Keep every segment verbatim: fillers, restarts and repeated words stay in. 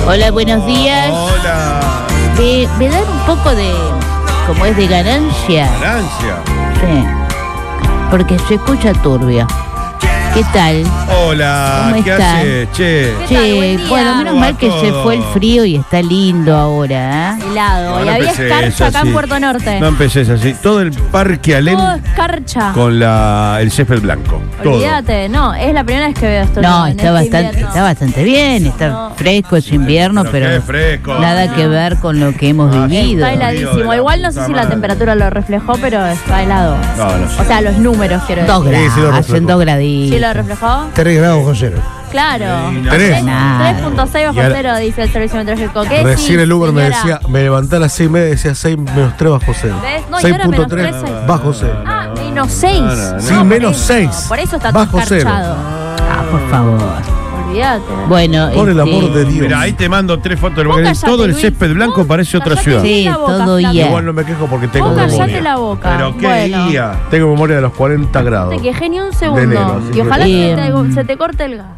Hola, buenos días. Hola. Eh, ¿Me dan un poco de, como es, de ganancia? Ganancia. Sí. Porque se escucha turbio. ¿Qué tal? Hola, ¿Cómo ¿qué están? haces? Che. Che, bueno, menos ¿Cómo va mal que todo? se fue el frío y está lindo ahora, ¿eh? Helado. No, y no había empecé escarcha acá así. en Puerto Norte. No empecés así. Todo el parque Alem Todo escarcha. con la, el césped blanco. Todo. Olvídate, no, es la primera vez que veo esto. No, en está este bastante, invierno. está bastante bien, está No. fresco, es invierno, Pero pero, qué fresco. nada que ver con lo que hemos Ah, vivido. Está heladísimo. de la Igual no sé puta si la madre. temperatura lo reflejó, pero está helado. No, no sé. O sea, los números quiero decir. Dos Sí, sí lo grados, reflejó. hacen dos graditos. ¿Sí lo reflejó? tres grados bajo cero. Claro. Sí, no. Tres. Nada. tres punto seis bajo Y ahora- cero, dice el servicio meteorológico. ¿Qué Recién decís, el Uber me señora? decía, me levanté a las seis y media y decía seis menos tres bajo cero. ¿Ves? No, y seis ahora punto menos tres tres. bajo cero. Ah, menos seis. No, no, no. Sí, por menos eso. seis. Por eso está Bajo cero. escarchado. Ah, por favor. Olvídate. Bueno, Por el este, amor de Dios. Mira, ahí te mando tres fotos del Vos lugar. callate, Todo el Luis. césped blanco Vos parece otra callate ciudad. bien Sí, la boca, todo Flavio. guía. Igual no me quejo porque tengo Vos callate memoria. la boca. Pero qué Bueno. guía. Tengo memoria de los cuarenta grados. No te quejé ni un De segundo. enero, así y que- ojalá Eh, se, te, se te corte el gas.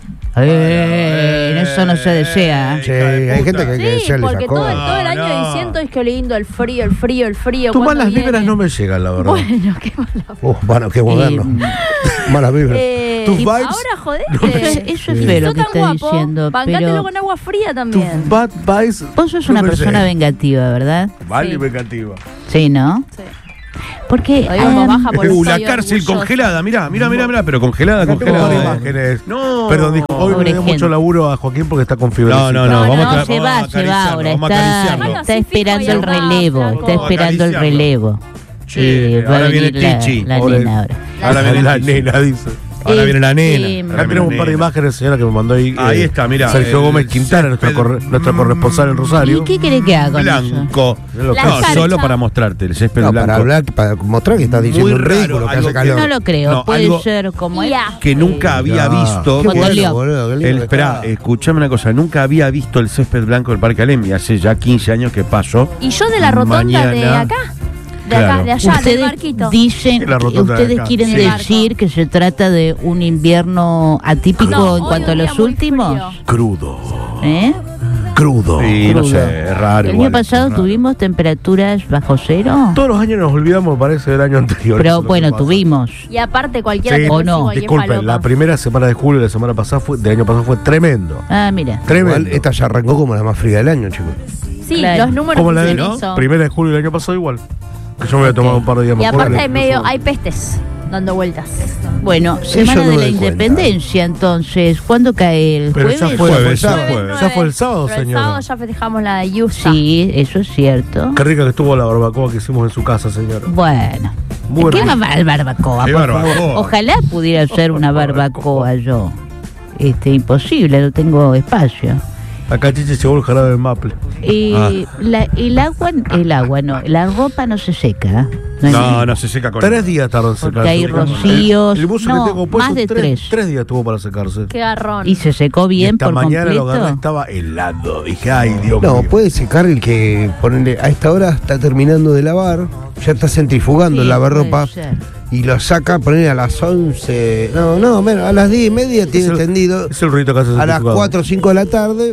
Eh, eso no se desea. Che, hay gente que hay que Sí, desearle porque esa todo, el- cosa. todo el año No. diciendo es que lindo el frío, el frío, el frío. Tus ¿cuándo malas viene? vibras no me llegan, la verdad. Bueno, qué mala. Uh, bueno, qué moderno. Eh, Malas vibras. Eh, Tus y vibes. ahora jodete. Eso, eso es feo lo Sos que tan está guapo, diciendo, bancátelo pero con agua fría Tus también. bad vibes. vos sos no una me persona llegan. vengativa, ¿verdad? Vale, Sí. vengativa. Sí, ¿no? Sí. Porque Lo digo en voz ah, baja porque Uh, la soy cárcel orgullosa. congelada, mirá, mirá, mirá, mirá, pero congelada, Acá tengo congelada. varias imágenes. No. Perdón, dijo, hoy Pobre me dio gente. mucho laburo a Joaquín porque está con fibra. No, no, no, No, vamos no, a tra- se vamos a va, se va acariciarlo, ahora. vamos a Está, acariciarlo. está Ay, esperando sí, el fijo ahí relevo. atrás, Está flaco. esperando el Acariciarlo. relevo. Che, Eh, va a ahora viene venir la- Tichi. La, Pobre- nena ahora. Ahora viene la Tichi. nena, dice. Ahora viene la Este, nena. Acá tenemos un par de imágenes, señora, que me mandó ahí. Ahí eh, está, mirá, Sergio el Gómez Quintana, nuestro, césped corre- nuestro corresponsal en Rosario. ¿Y qué querés que haga con eso? Blanco. Lo La que- No, escarcha. solo para mostrarte el césped No, blanco. para hablar, para mostrar que estás diciendo Muy un ridículo, raro, que algo hace que- calor. No lo creo. No, Puede algo- ser como es. Ya. Que nunca había Ah, visto. Qué Fotolió. bueno, boludo, qué lindo El, que esperá, está. escuchame una cosa, nunca había visto el césped blanco del Parque Alem y hace ya quince años que pasó. Y yo de la rotonda Mañana. de acá. De Claro. acá, de allá, del Ustedes barquito. dicen, La rotonda de ustedes acá. quieren Sí. decir que se trata de un invierno atípico No, en hoy cuanto a un día los muy últimos. frío. Crudo. ¿Eh? Crudo. Y no Crudo. sé, es raro. El igual, año pasado es raro. tuvimos temperaturas bajo cero. Todos los años nos olvidamos, me parece, del año anterior. Eso Pero es lo que bueno, pasa. tuvimos. Y aparte cualquiera Sí. te O no. consigo ahí en Disculpen, falopa. la primera semana de julio de la semana pasada fue, del año pasado fue tremendo. Ah, mira. Tremendo. Igual, esta ya arrancó como la más fría del año, chicos. Sí, Claro. los números Como la de dicen ¿no? eso. Primera de julio del año pasado igual. Que yo me voy a tomar un par de días Y más. aparte fuera, hay medio, incluso- hay pestes dando vueltas. Bueno, Semana no de me la doy cuenta. Independencia, entonces. ¿Cuándo cae el Pero jueves? ya fue, fue el Jueves, sábado. jueves. Ya fue el sábado, Pero el señora. sábado ya festejamos la de Yusa. Sí, eso es cierto. Qué rica que estuvo la barbacoa que hicimos en su casa, señora. Bueno. Muy ¿Qué rica. va a barbacoa, Qué por barbacoa. favor? Ojalá pudiera hacer una barbacoa yo. Este, imposible, no tengo espacio. Acá Chiche llegó el jarabe de maple. Y Ah. la- el agua, el agua no, la ropa no se seca. No, no se seca con Tres días tardó en Porque secarse. hay El- rocíos. El, buzo No, que tengo puesto más de tres, tres. tres días tuvo para secarse. Qué garrón. Y se secó Y bien esta por mañana lo agarré, completo. estaba helado. Dije, ay, Dios No, mío. puede secar el que ponerle a esta hora está terminando de lavar, ya está centrifugando Sí, el lavarropa puede ser. y lo saca, ponerle a las once, no, no, menos, a las diez y media tiene Es el- tendido, Es el ruido que hace a las centrifugado. cuatro o cinco de la tarde,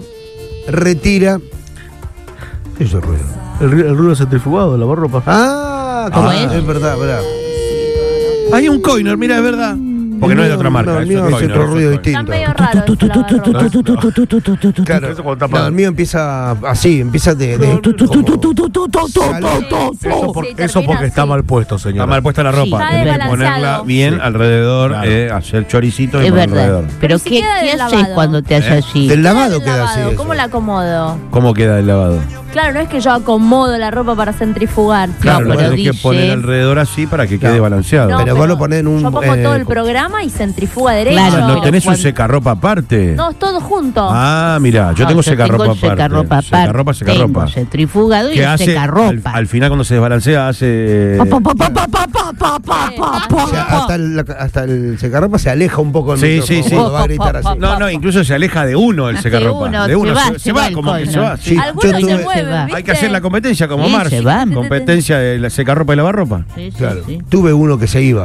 retira. ¿Qué es el ruido? El, ru- el ruido centrifugado de lavarropa. Ah, ¿Cómo ah, es? es verdad, verdad. Hay un coiner, mira, es verdad. Porque no es de otra marca. No, el es mío un es coiner, otro es un ruido coiner. Está distinto. medio raro esto, lavarropa. Claro, Eso cuando está no, el mío empieza así, empieza de... de- Eso, por- Sí, eso termina porque está así. mal puesto, señor. Está mal puesta la ropa. Sí, Está Tenés que desbalanceado. ponerla bien Sí. alrededor, Claro. eh, hacer choricito y Es por verdad. alrededor. Pero Pero si ¿qué, queda qué del haces lavado. cuando te haces ¿Eh? así? Del lavado Del queda así. lavado, eso. ¿cómo la acomodo? ¿Cómo queda el lavado? Claro, no es que yo acomodo la ropa para centrifugar. Claro, No, lo pero tenés que dice- poner alrededor así para que quede Claro. balanceado. No, Pero vos lo ponés en un- Yo pongo eh, todo el programa y centrifuga derecho. Claro, Ah, ¿no pero tenés un cuando- secarropa aparte? No, es todo junto. Ah, mira, yo No, tengo secarropa tengo aparte. secarropa aparte. Secarropa, secarropa. Tengo centrifugado y Que hace, al, secarropa. al final cuando se desbalancea hace... Pa, pa, pa, pa, pa, pa, pa, pa, pa, pa, O sea, pa. hasta el, hasta el secarropa se aleja un poco del Sí, micrófono sí, sí. cuando va a gritar así. No, no, incluso se aleja de uno el secarropa. uno, de uno, se va, se, se va el como que coño. se va. sí. Sí, Algunos yo se tuve- mueven, se va. ¿viste? Hay que hacer la competencia como Sí, Mars. se van. Competencia de la secarropa y lavarropa. Sí, sí, Claro. sí. Tuve uno que se iba.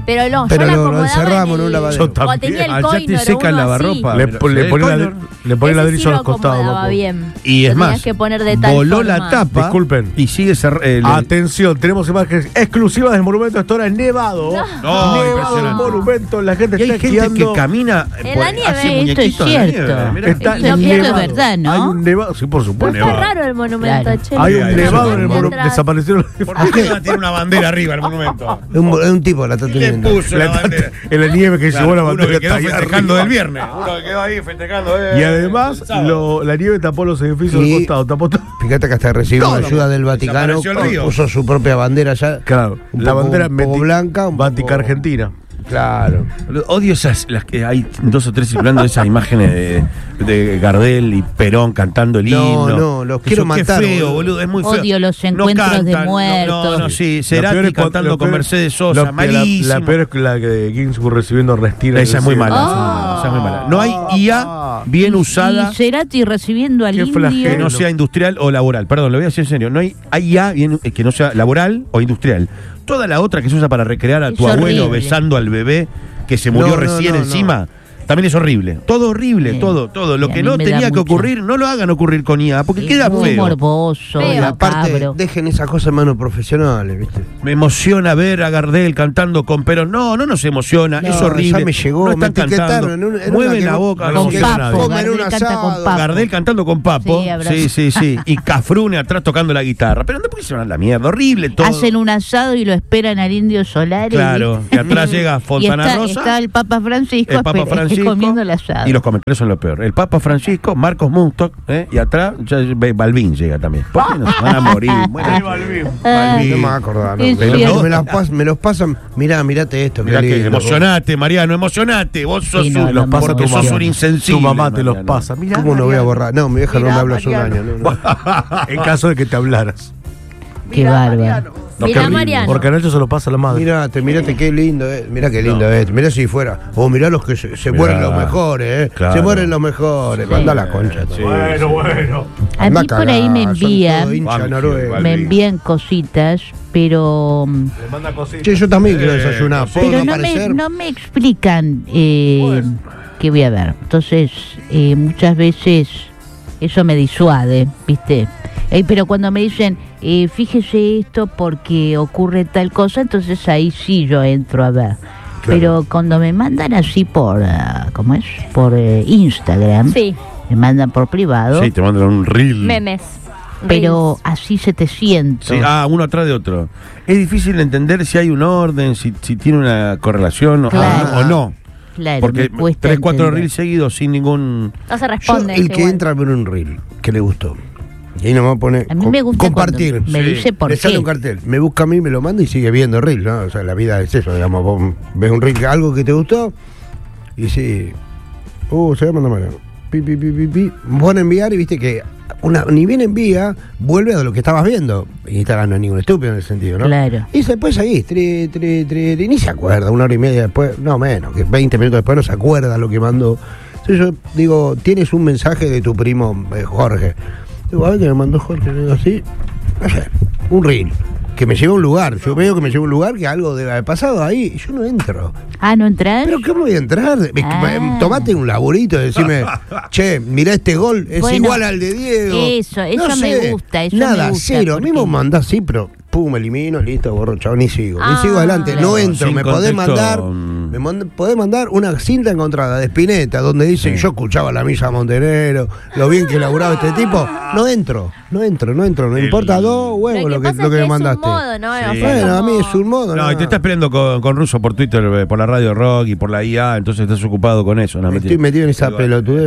Pero no, Pero yo la lo- lo acomodaba encerramos en un el- lavadero. Yo también. O tenía el Allá te coinor, secan uno lavarropa. así. Le, pero- pon- le el ponen coinor. la- le ponen Ese ladrillo sí a lo los costados. acomodaba Paco. bien. Y es Lo más, tenías que poner de tal voló forma. la tapa. Disculpen. Y sigue cerrado. Atención, tenemos imágenes exclusivas del monumento. Esto ahora es nevado. No, nevado el impresionante. monumento. La gente Y hay está gente esquiando. que camina. En por- la nieve. hace Esto es muñequitos en la cierto. nieve, mirá. Está Esto es nevado. verdad, ¿no? Hay un nevado, sí, por Pero supuesto. está Nevado. raro el monumento, Claro. che. Hay Sí, un hay nevado en el gente monumento. atrás. Desaparecieron. ¿Por qué no tiene una bandera arriba el monumento? Es un, es un tipo la está Le teniendo. puso la La bandera. en la nieve que Claro, llevó la uno bandera que quedó está ahí festejando arriba. del viernes. Uno que quedó ahí festejando. eh, Y además, el sábado. lo- la nieve tapó los edificios Y- del costado. Tapó todo. Fíjate que hasta recibió Todo. ayuda del Vaticano, Desapareció el río. puso su propia bandera ya. Claro, Un la poco- bandera un poco meti- blanca, un Vatica poco- Argentina. Claro. Boludo, odio esas, las que hay dos o tres circulando de esas imágenes de, de Gardel y Perón cantando el No, himno. no, los Eso, quiero qué matar, feo, boludo. boludo, es muy feo. Odio los encuentros de muertos. No, no, no, sí, La Cerati peor es cuando- cantando la con peor- Mercedes Sosa, la- malísimo. La, la peor es la de Ginsburg recibiendo restira. Esa es muy mala, esa es muy Ah. mala, esa es muy mala. No hay I A bien usada Y Cerati recibiendo al Qué indio. flagelo. que no sea industrial o laboral. Perdón, lo voy a decir en serio. No hay, hay I A bien, eh, que no sea laboral o industrial. Toda la otra que se usa para recrear a Es tu abuelo horrible. besando al bebé que se murió No, no, recién no, encima. También es horrible. Todo horrible, Sí. todo, todo. Lo Y a que mí no me da tenía que mucho. ocurrir, no lo hagan ocurrir con I A, porque Es queda muy feo. morboso, Feo. Y aparte, macabro. dejen esas cosas en manos profesionales, ¿viste? Me emociona ver a Gardel cantando con Perón. No, no nos emociona, No, es horrible. ya me llegó, no me están etiquetaron cantando. en un- en una Mueven que la no- boca. no no Con emociona a Papo, nadie. Comen un Gardel canta asado. con Papo. Gardel cantando con Papo. Sí, habrá- Sí, sí, sí. Y Cafrune atrás tocando la guitarra. Pero ¿por qué se van a la mierda? Horrible todo. Hacen un asado y lo esperan al indio Solari. Claro, ¿viste? y atrás llega Fontana y está, Rosa. está el Papa Francisco, El Papa espera- Francisco comiendo el asado. y los comentarios son lo peor. El Papa Francisco, Marcos Munstock, ¿eh? Y atrás ya ve- Balvin llega también. ¿Por qué no se van a morir? Mueren. Ah, No me va a acordar, no. Es Me, lo- cierto. me las pas- me los pasan. Mirá, mirate esto. Mirá qué que lindo. emocionate, Mariano, emocionate. Vos sos Sí, no, un, no me porque sos emociona. un insensible. Tu mamá te los Mariano. pasa. Mira, ¿Cómo no voy a borrar? No, mi vieja no me Mirá, habló hace un año. Mariano. no, no. en caso de que te hablaras. Qué bárbaro. No, qué Mirá, horrible. Mariano. Porque a Nacho se lo pasa a la madre. Mirate, mirate qué lindo es. Mirá qué lindo es. Mirá si fuera. O mirá los que se, se Mirá. mueren los mejores, ¿eh? Claro. Se mueren los mejores. Manda la concha. Sí. Bueno, bueno. A Anda mí por ahí me cagá, son envían, todos hinchas Banfield, noruegos. Balvin. me envían cositas, pero mm, Le manda cositas. Che, yo también quiero Eh, desayunar. ¿Puedo pero no no me, aparecer? no me explican eh, qué voy a ver. Entonces, eh, muchas veces eso me disuade, ¿viste? Eh, pero cuando me dicen, eh, fíjese esto porque ocurre tal cosa, entonces ahí sí yo entro a ver. Pero cuando me mandan así por, ah, ¿cómo es? Por eh, Instagram, Sí, me mandan por privado, Sí, te mandan un reel. memes. pero así se te siento. Sí, ah, uno atrás de otro. Es difícil entender si hay un orden, si, si tiene una correlación o- Claro. o no. Claro, Porque me cuesta tres, cuatro entender. reels seguidos sin ningún. No se Yo, responde. el que entra a ver un reel que le gustó. Y ahí nomás pone A mí co- me gusta compartir. cuando me Sí. dice por Le sale qué. un cartel, me busca a mí, me lo manda y sigue viendo reel, ¿no? O sea, la vida es eso, digamos, vos ves un reel, algo que te gustó, y sí, uh, se va a mandar mal. Pi, pi, pi, pi, pi. Pone enviar y viste que una, ni bien envía, vuelve a lo que estabas viendo. Y Instagram no es ningún estúpido en ese sentido, ¿no? Claro. Y después ahí, tri, tri, tri, tri, ni se acuerda, una hora y media después, no menos, que veinte minutos después no se acuerda lo que mandó. Entonces yo digo, tienes un mensaje de tu primo eh, Jorge. Digo, a ver que me mandó Jorge, digo así, no sé, un reel, que me lleva a un lugar. Yo veo que me lleva a un lugar que algo debe haber pasado ahí, y yo no entro. Ah, ¿no entrar? ¿Pero cómo voy a entrar? Me- Ah. Tomate un laburito y decime, che, mirá este gol, es Bueno, igual al de Diego. eso, eso No me sé, gusta, eso Nada, me gusta, cero. A mí me porque- mandás así, pero pum, me elimino, listo, borro, chavo, ni sigo. Ah, ni sigo adelante, no claro. entro. Sin Me podés contexto, mandar, mm. me mand- podés mandar una cinta encontrada de Spinetta, donde dicen, Sí. yo escuchaba la misa Montenegro, lo bien que laburaba este tipo. No entro, no entro, no entro. No El- importa dos huevos lo que, pasa lo que es me es mandaste. un modo, ¿no? O sea, Sí. Bueno, a como- mí es un modo. No, nada. y te estás peleando con, con Russo por Twitter, eh, por la radio Rock y por la I A, entonces estás ocupado con eso. No, Me mentira. estoy metido en esa Digo, pelotudez.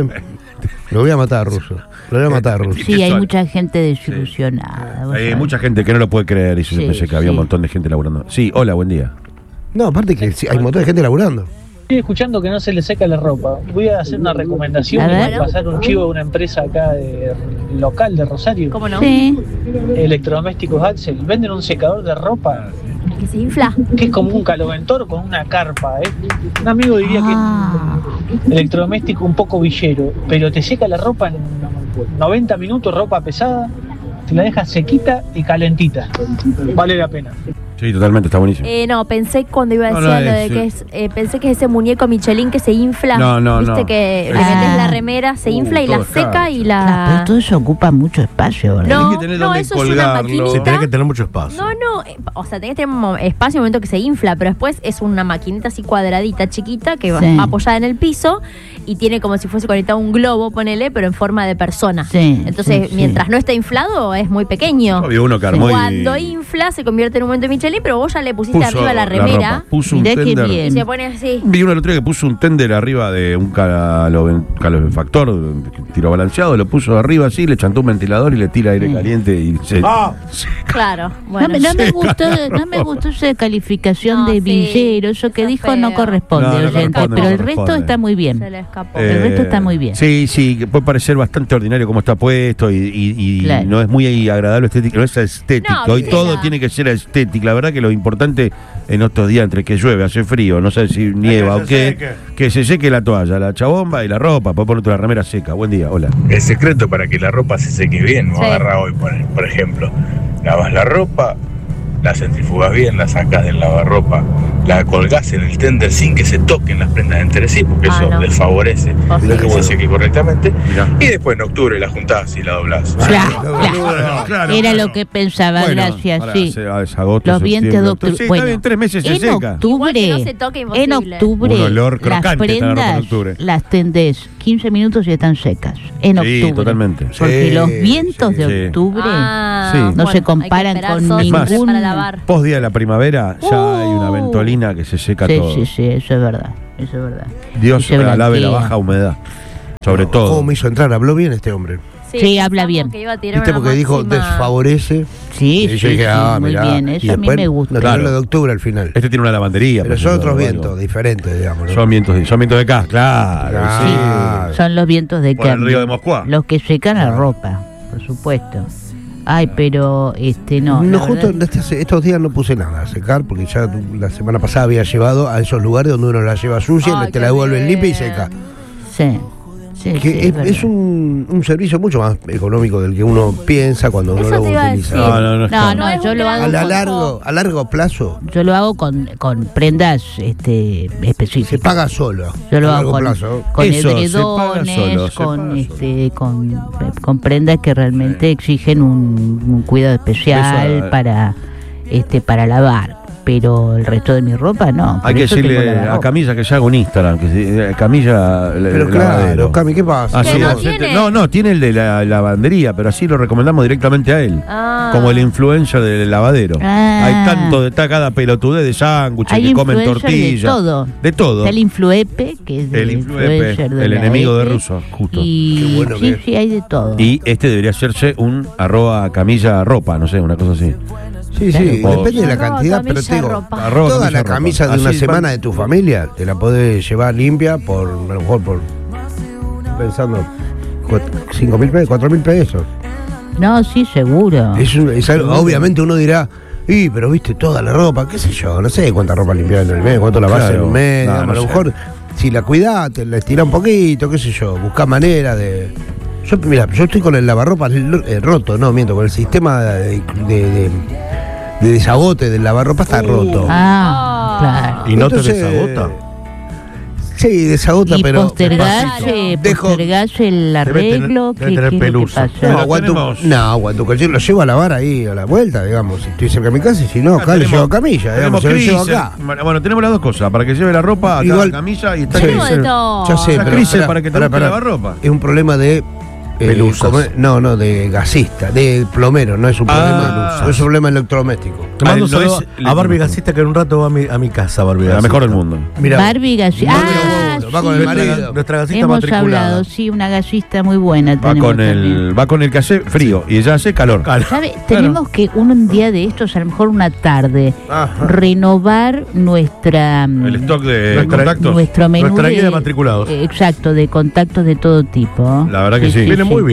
Lo voy a matar, Ruso. Lo voy a matar, Ruso. Sí, hay Sol. mucha gente desilusionada. vos Hay sabés. mucha gente que no lo puede creer y yo Sí, pensé que había un sí. montón de gente laburando. Sí, hola, buen día. No, aparte que sí, hay un montón de gente laburando. Estoy escuchando que no se le seca la ropa. Voy a hacer una recomendación A y ver. voy a pasar un chivo de una empresa acá de local de Rosario. ¿Cómo no? Sí. Electrodomésticos Axel. Venden un secador de ropa Que se infla. que es como un caloventor con una carpa. ¿eh? Un amigo diría Ah, que electrodoméstico un poco villero, pero te seca la ropa en noventa minutos, ropa pesada, te la deja sequita y calentita. Vale la pena. Sí, totalmente, está buenísimo. Eh, no, pensé cuando iba a No, decir no, lo de es, que es, eh, pensé que es ese muñeco Michelin que se infla. No, no, Viste no. que le Ah. metes la remera, se Uh, infla y todo la es seca caro. y Ah, pero la. todo eso ocupa mucho espacio, ¿verdad? No, Tenés que tener no, dónde eso es una colgarlo. maquinita. Sí, tenés que tener mucho espacio. No, no, eh, o sea, tenés que tener un mo- espacio en el momento que se infla, pero después es una maquinita así cuadradita, chiquita, que va Sí. apoyada en el piso y tiene como si fuese conectado un globo, ponele, pero en forma de persona. Sí, Entonces, sí, mientras sí. no esté inflado, es muy pequeño. Había uno que armó y- Cuando infla, se convierte en un momento de Michelin, pero vos ya le pusiste puso arriba la remera ropa, puso un Mirá qué tender. bien. y se pone así. Vi uno el otro día que puso un tender arriba de un calo- calefactor, tiro balanceado, lo puso arriba así, le chantó un ventilador y le tira aire Sí. caliente y se... Claro. No, Bueno, me, no me seca gustó, la no me ropa. gustó esa calificación No, de sí, villero, eso que está dijo no feo. corresponde, No, no oyente, corresponde, pero no el resto corresponde. está muy bien. se le escapó. El resto está muy bien. Sí, sí, que puede parecer bastante ordinario como está puesto y, y- y Claro. no es muy agradable estético, no es estético. No, Hoy sí, todo no. tiene que ser estético. La verdad que lo importante en estos días, entre que llueve, hace frío, no sé si nieva se o qué, seque. que se seque la toalla, la chabomba y la ropa, para ponerte la remera seca. Buen día, hola. El secreto para que la ropa se seque bien, vos Sí. agarrás hoy, por, por ejemplo, lavas la ropa, la centrifugas bien, la sacás del lavarropa, la colgás en el tender sin que se toquen las prendas entre sí, porque Ah, eso no. desfavorece Horrible. que se seque correctamente. Mirá. Y después en octubre la juntás y la doblás. Claro, Claro, claro, Era claro. lo que pensaba, Bueno, gracias, ahora sí. se- es agosto, Los vientos septiembre, de octubre. octubre. Sí, Bueno, está bien, tres meses se en seca. octubre, Igual que no se toque, en imposible. octubre, Un olor las crocante está la ropa en prendas octubre. las tendés quince minutos y están secas. En Sí, octubre. totalmente. Porque Sí, los vientos sí. de Sí. octubre Ah, Sí. no bueno, se hay que comparan esperar con dos ningún- meses para lavar. Post día de la primavera ya Uh. hay una ventolina que se seca sí, todo. sí, sí, eso es verdad. Eso es verdad. Dios Y se alabe la blanquea. baja humedad. Sobre ¿Cómo todo. me hizo entrar? Habló bien este hombre. Sí, habla pensamos bien. que iba a tirar ¿Viste? una Porque dijo máxima- desfavorece. Sí, Y sí, yo dije, sí, ah, muy mirá. bien. Y Eso a mí después me gusta. nos tiró Claro. lo de octubre al final. Este tiene una lavandería. Pero por son ejemplo, otros algo. vientos diferentes, digamos. ¿no? Son vientos, son vientos de acá, claro. Claro. sí. Ah. Son los vientos de Por el cambio. río de Moscú. Los que secan la ropa, por supuesto. Ay, pero este no. No, la justo verdad- este- estos días no puse nada a secar porque ya la semana pasada había llevado a esos lugares donde uno la lleva sucia Ay, y te qué la devuelven bien. limpia y seca. Sí. Sí, Que sí, es, verdad. es un, un servicio mucho más económico del que uno piensa cuando uno Eso lo te iba a utiliza. decir. No, no, no. No, está. no, No es yo un lo gran hago A, la con, largo, a largo plazo yo lo hago con, con prendas este, se específicas. paga solo. Yo lo a hago largo con, plazo. con Eso, se paga edredones, solo, se con, paga este, con, con prendas que realmente exigen un, un cuidado especial Eso, eh. para, este, para lavar. Pero el resto de mi ropa no. Hay por que eso tengo decirle a lavarropa. Camilla que se haga un Instagram. Que se, eh, Camilla. Pero claro, Cami, ¿qué pasa? Así ¿Que no lo- tiene? no, no, tiene el de la lavandería, pero así lo recomendamos directamente a él. Ah. Como el influencer del lavadero. Ah. Hay tanto de está cada pelotudez de sándwiches Hay que comen influencers tortillas. de todo. De todo. Está el Influepe, que es El el Influepe, influencer de el la enemigo de F, Russo, justo. Y Qué bueno sí, que es. sí, hay de todo. Y este debería hacerse un arroba camilla ropa, no sé, una cosa así. Sí, sí, Claro. depende de la Arroba cantidad, pero camisa te digo, ropa. Arroba toda camilla la ropa. camisa de una Así semana van- de tu familia te la podés llevar limpia por, a lo mejor por, pensando, cinco mil pesos, cuatro mil pesos. No, sí, seguro. Es un- es algo- obviamente uno dirá, y pero viste toda la ropa, qué sé yo, no sé cuánta ropa limpiar en el mes, cuánto lavás Claro. en un mes, No, digamos, no a lo sé. mejor si la cuidás, te la estirás un poquito, qué sé yo, buscás manera de... Yo, mira, yo estoy con el lavarropa eh, roto, no, miento, con el sistema de, de, de- de desagote del lavarropa está roto. Ah, claro. ¿Y no te Entonces, desagota? Sí, desagota, Y pero... postergás, eh, Dejo- postergás el Debe tener- arreglo, debe ¿qué, tener qué es lo que pelusa. pasa? No, Pero aguanto, tenemos- no, aguanto que yo lo llevo a lavar ahí a la vuelta, digamos. Si estoy cerca de mi casa y si no, Acá acá le tenemos- llevo a camilla, digamos, Tenemos se lo llevo Cris, acá. eh, Bueno, tenemos las dos cosas, para que lleve la ropa, acá Igual- la camilla y está Sí, Tenemos Cris. de todo. Ya sé, La pero crisis pará, para que te pará, guste pará. lavar ropa. Es un problema de... eh, Pelusas. comer- no, no, de gasista, de plomero, no es un Ah. problema, no es un problema electrodoméstico. Te mando un Ah, no saludo es- a Barbie Gasista que en un rato va a mi, a mi casa, Barbie La Gasista. mejor del mundo. Mira, Barbie Gassi- Barbie Ah, Gasista, va sí. con el Nuestra, marido. nuestra gasista Hemos matriculada. hablado, sí, una gallista muy buena Va tenemos con el, también. va con el que hace frío y ella hace calor. ¿Sabe? Tenemos que un día de estos, a lo mejor una tarde, Ajá. renovar nuestra El stock de Nuestra- contactos. nuestro menú Nuestra guía de matriculados. eh, exacto, de contactos de todo tipo. La verdad que sí. Viene muy bien.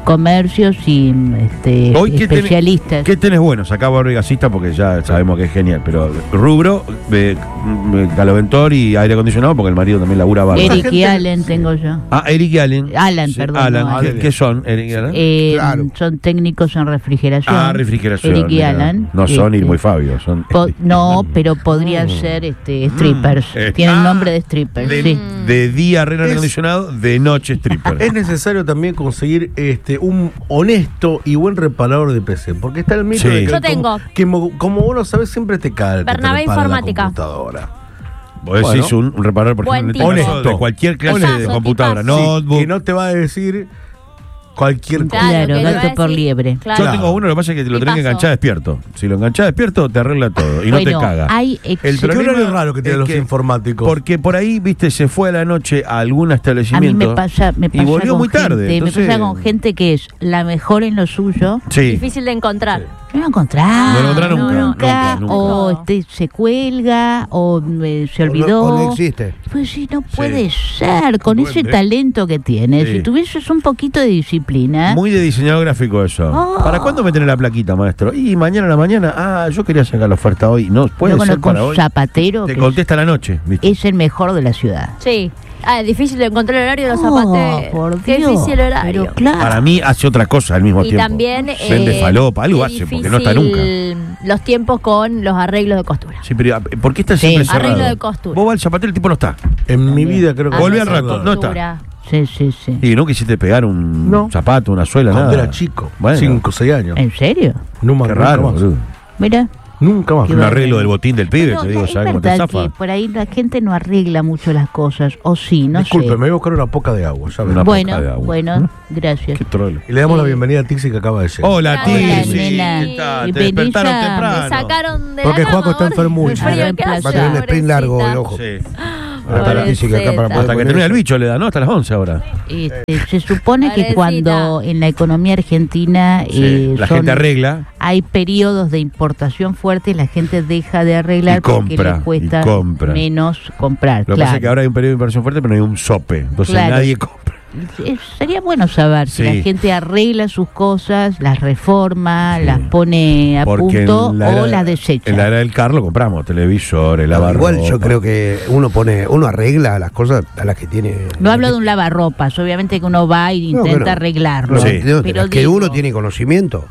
comercios y este, Hoy, ¿qué tenés- especialistas. ¿Qué tenés bueno? Sacaba Barbie Gasista porque ya sabemos que es genial, pero rubro, eh, mm, caloventor y aire acondicionado porque el marido también labura barba. Eric y Allen tengo yo. Ah, Eric y Allen. Alan, Sí, perdón, Alan, no, ¿qué, Allen. qué son, Eric y Alan? Eh, Claro. Son técnicos en refrigeración. ah, refrigeración. Eric y mira. Alan. No son Este, Irmo y Fabio, son. po- no, pero podrían ser este, strippers. Eh, Tienen ah, nombre de strippers. De, Sí. de día arreglan Es- aire acondicionado, de noche stripper. Es necesario también conseguir este un honesto y buen reparador de P C, porque está el mito Sí. de que Yo como, tengo. que mo- como vos lo sabes siempre te cae el que te Bernabé repara la Informática. computadora. Vos Bueno. decís un, un reparador, por Buen ejemplo, en este tipo. caso, de cualquier clase Tipazo, de computadora. tipazo. Notebook. Que no te va a decir cualquier cosa. Claro, que le gato va a por decir- liebre. Claro. Yo tengo uno, lo que pasa es que lo tenés que Tipazo. enganchar despierto. Si lo enganchás despierto, te arregla todo y no Bueno, te caga. hay El ex- ¿Qué problema horario raro que tienen es los que- informáticos? Porque por ahí, viste, se fue a la noche a algún A mí establecimiento. me pasa, me pasa y volvió con muy tarde. gente, entonces- me pasa con gente que es la mejor en lo suyo. Sí. Difícil de encontrar. No lo encontrar. No lo encontrás nunca, nunca, nunca, nunca. O este, se cuelga, o eh, se O no- olvidó. o no existe. Pues sí, no puede ser. Con ese Duende. talento que tiene, Sí. si tuvieses un poquito de disciplina. Muy de diseñador gráfico eso. Oh. ¿Para cuándo me tenés la plaquita, maestro? Y mañana a la mañana, ah, yo quería sacar la oferta hoy. No, puede Yo ser conozco para un hoy. zapatero Te que contesta a la noche, ¿viste? es el mejor de la ciudad. Sí. Ah, es difícil de encontrar el horario de los Oh, zapateros. por Qué Dios, difícil horario. pero claro. Para mí hace otra cosa al mismo Y tiempo. también Vende eh, falopa, algo es hace, porque no está nunca. difícil los tiempos con los arreglos de costura. Sí, pero ¿por qué está Sí. siempre cerrado? Arreglo de costura. Vos vas al zapatero y el tipo no está. En mi vida creo que... Volví al Arreglo rato, de no está. costura. Sí, sí, sí. Y no quisiste pegar un No. zapato, una suela, Cuando nada. era chico, Bueno, cinco o seis años. ¿En serio? No más, qué nunca raro, más. boludo. Mira. Nunca más. Qué Un bárbaro. arreglo del botín del pibe, No, te digo, es ¿sabes cómo te verdad zafa? que por ahí la gente no arregla mucho las cosas. O sí, no Disculpe, sé. me voy a buscar una poca de agua, ya ves. Una Bueno, poca de agua. bueno, gracias. Qué trolo. Y le damos la bienvenida a Tixi que acaba de llegar. Hola, Hola, Tixi. nena. ¿Qué tal? Y Te vení despertaron ya. temprano. Me sacaron de Porque la Juaco cama, está ahora. enfermucho. El frío que hace, Va a tener un sprint largo el pobrecita. ojo. Sí. Para la Pobrecita. física acá para poder Hasta que poner termine el eso. bicho le da, ¿no? Hasta las once ahora. Este, se supone que Pobrecita. cuando en la economía argentina Sí, eh, la son- gente arregla. hay periodos de importación fuerte, la gente deja de arreglar Y compra, porque le cuesta y compra. menos comprar. Lo que claro. pasa es que ahora hay un periodo de inversión fuerte, pero no hay un sope. Entonces Claro. nadie compra. Eh, Sería bueno saber si Sí. la gente arregla sus cosas, las reforma, las pone a Porque punto en la o era- las desecha. En la era del carro compramos televisores, No, lavarropa. igual yo creo que uno pone, uno arregla las cosas a las que tiene. No hablo de un lavarropas, obviamente que uno va e No, intenta pero- arreglarlo. Sí. No, de Pero las que digo, uno tiene conocimiento.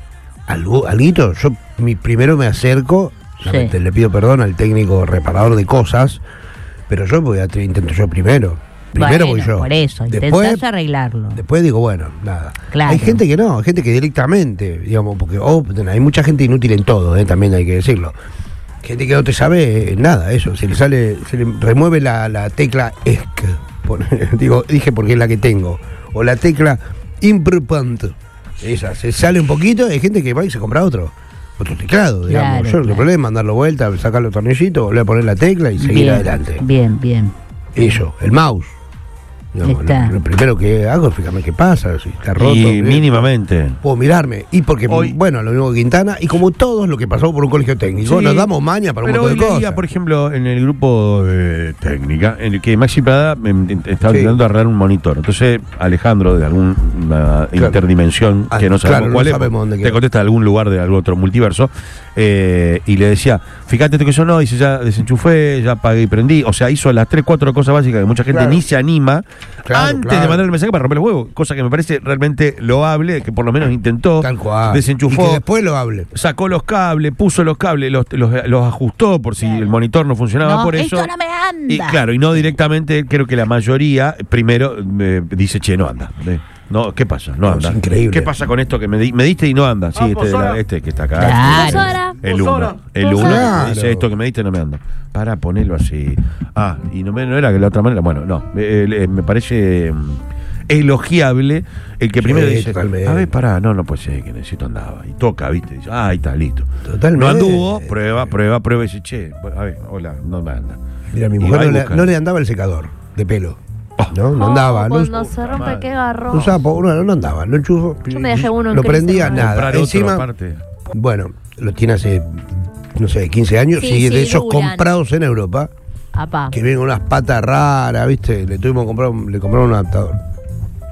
Algo, alguito, yo mi, primero me acerco, Sí. realmente le pido perdón al técnico reparador de cosas, pero yo voy a intento yo primero. Primero bueno, voy yo. Por eso, Después, intentás arreglarlo. después digo, bueno, nada. Claro. Hay gente que no, hay gente que directamente, digamos, porque oh, hay mucha gente inútil en todo, eh, también hay que decirlo. Gente que no te sabe eh, nada, eso, se le sale, se le remueve la, la tecla E S C, pone- digo, dije porque es la que tengo, o la tecla importante, esa, se sale un poquito, hay gente que va y se compra otro, otro teclado, digamos. Claro, Yo no claro. hay problema, mandarlo vuelta, sacar los tornillitos, volver a poner la tecla y seguir bien, adelante. bien, bien. Eso, el mouse. Digamos, Está. lo, lo primero que hago es fijarme qué pasa, si está roto. Y qué- mínimamente. Puedo mirarme. Y porque, Hoy- bueno, lo mismo que Quintana, y como todos lo que pasó por un colegio técnico, Sí, nos damos maña para un pero montón hoy de leía, cosas. por ejemplo, en el grupo de técnica, en el que Maxi Prada em, em, estaba Sí. intentando arreglar un monitor. Entonces, Alejandro, de alguna interdimensión, Ah, que no sabemos claro, cuál no es, sabemos dónde te queda. contesta de algún lugar de algún otro multiverso, eh, y le decía, fíjate que eso no, dice, ya desenchufé, ya apagué y prendí. O sea, hizo las tres, cuatro cosas básicas que mucha gente Claro. ni se anima Claro, antes claro. de mandar el mensaje para romper los huevos. Cosa que me parece realmente loable, que por lo menos intentó, Tal cual. desenchufó. Y que después lo hable. Sacó los cables, puso los cables, los, los, los ajustó por si el monitor no funcionaba No, por eso. esto no me anda. Y claro, y no directamente, creo que la mayoría primero eh, dice, che, no anda. Eh, No, ¿qué pasa? No No, anda. es increíble. ¿Qué pasa con esto que me, di- me diste y no anda? Sí, este, de la- este que está acá. Claro. este, Dos horas. el Dos uno. horas. El Dos uno horas. que dice esto que me diste no me anda. Para ponerlo así. Ah, y no, me, no era que de la otra manera. Bueno, no. eh, eh, me parece mm, elogiable el que Sí, primero dice, totalmente. a ver, pará, no, no puede ser que necesito andaba. Y toca, ¿viste? Dice, ah, ahí está, listo. Totalmente. No anduvo, prueba, prueba, prueba y dice, che, a ver, hola, no me anda. Mira, mi Y mujer va y no le, busca. no le andaba el secador de pelo. Oh. No, no Oh, andaba. No, Cuando se rompe, qué garrón. un sapo, no, no andaba. No enchufo. Yo me dejé uno en Lo crisis, prendía, ¿no? nada. Comprar otro Encima, aparte. bueno, lo tiene hace, no sé, quince años. Sí, y sí, de esos duran. comprados en Europa, Apá. que vienen con unas patas raras, ¿viste? Le tuvimos que comprar, un- le compraron un adaptador.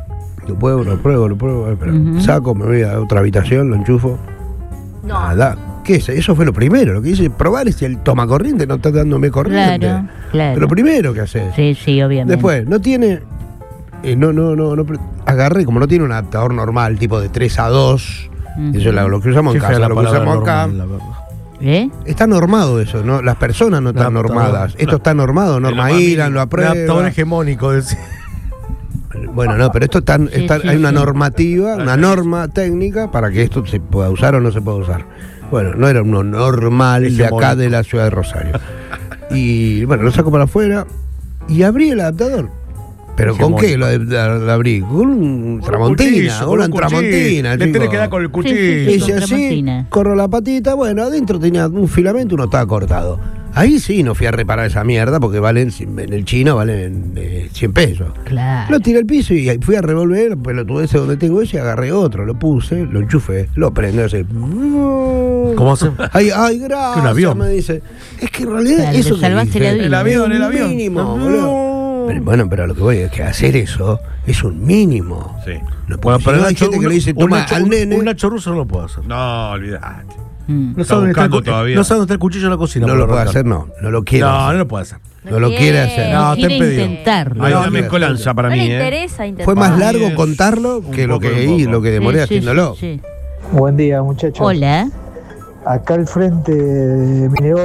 Lo pruebo, lo pruebo, lo pruebo. Pero Ujú. saco, me voy a otra habitación, lo enchufo. No. Nada. ¿Qué es? Eso fue lo primero. Lo que dice probar es si el toma corriente no está dándome corriente. Claro, claro. Lo primero que haces. Sí, sí, obviamente. Después, no tiene. eh, no, no, no, no. Agarré, como no tiene un adaptador normal, tipo de tres a dos. Ujú. Eso es lo, lo que usamos Qué en fea casa, la lo que palabra usamos acá. normal, la verdad. ¿Eh? Está normado eso, ¿no? Las personas no están Adaptador. normadas. Esto está normado, Norma más Ilan lo Un adaptador aprueba. hegemónico, decía. Bueno, no, pero esto está, Sí, está- sí, hay una sí. normativa, una norma técnica para que esto se pueda usar o no se pueda usar. Bueno, no era uno normal de acá Hegemónico. de la ciudad de Rosario. Y bueno, lo saco para afuera y abrí el adaptador. ¿Pero con Hegemónico. qué lo, lo- lo abrí? Con un Con tramontina, cuchillo, con una un cuchillo. tramontina. Le chico. tenés que dar con el Sí, cuchillo. sí, sí. Hice con así, tramontina. corro la patita, bueno, adentro tenía un filamento, uno estaba cortado. Ahí sí no fui a reparar esa mierda porque valen, en el chino valen eh, cien pesos. Claro. Lo tiré al piso y ahí fui a revolver, pero tuve ese donde tengo ese, agarré otro, lo puse, lo enchufé, lo prendí así. ¿Cómo hace? Ay, ay, gracias, Un avión. me dice. Es que en realidad Claro, eso le salvaste que la dice, vida. El avión, el es un avión. mínimo, No. boludo. Pero, bueno, pero a lo que voy es que hacer eso es un mínimo. Sí. No, Bueno, porque si pero no hay Nacho- gente que un- le dice, un toma Nacho- al un- nene. Un Nacho ruso no lo puede hacer. No, olvidate. Mm. No Está sabe dónde está el buscando cu- todavía. no sabe dónde está el cuchillo en la cocina. No para lo puede arrancar. hacer, no, no lo quiere. No, hacer. no lo puede hacer. No lo quiere hacer. No, quiere ten pedido. intentarlo. Hay No, una no, mezcolanza para No mí, le ¿eh? interesa intentar. Fue más Para mí largo es contarlo un que lo poco, que, un y poco. lo que demoré Sí, sí, haciéndolo. sí, sí. Buen día, muchachos. Hola. Acá al frente de mi negocio